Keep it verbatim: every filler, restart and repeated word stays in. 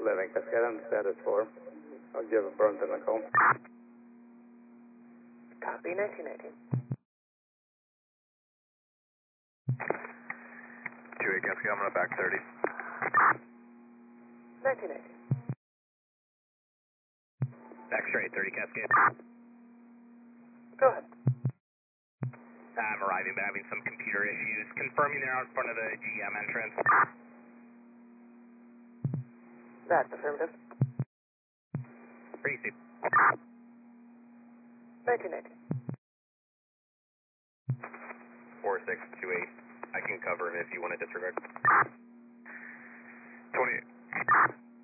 eleven Cascade on status four. I'll give Burlington a call. Copy, nineteen eighteen. two eight Cascade, I'm going to back thirty. nineteen eighteen. Back straight, thirty Cascade. Go ahead. I'm arriving, but having some computer issues. Confirming they're out in front of the G M entrance. That's affirmative. Receive. nineteen eighteen. four six two eight. I can cover him if you want to disregard. twenty-eight.